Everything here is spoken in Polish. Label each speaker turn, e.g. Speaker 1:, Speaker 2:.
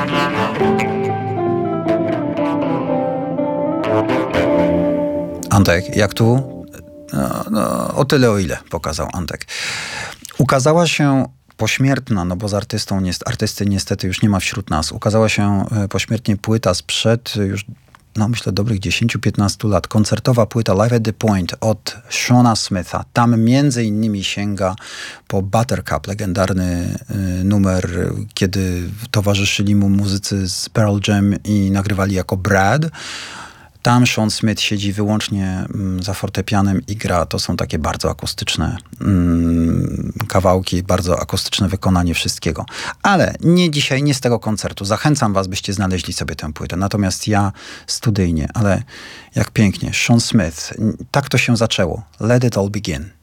Speaker 1: Antek, jak tu? O tyle, o ile pokazał Antek. Ukazała się pośmiertna, no bo z artysty niestety już nie ma wśród nas. Ukazała się pośmiertnie płyta sprzed już, no myślę, dobrych 10-15 lat. Koncertowa płyta Live at the Point od Shana Smitha. Tam między innymi sięga po Buttercup, legendarny numer, kiedy towarzyszyli mu muzycy z Pearl Jam i nagrywali jako Brad. Tam Sean Smith siedzi wyłącznie za fortepianem i gra. To są takie bardzo akustyczne kawałki, bardzo akustyczne wykonanie wszystkiego. Ale nie dzisiaj, nie z tego koncertu. Zachęcam was, byście znaleźli sobie tę płytę. Natomiast ja studyjnie, ale jak pięknie. Sean Smith. Tak to się zaczęło. Let it all begin.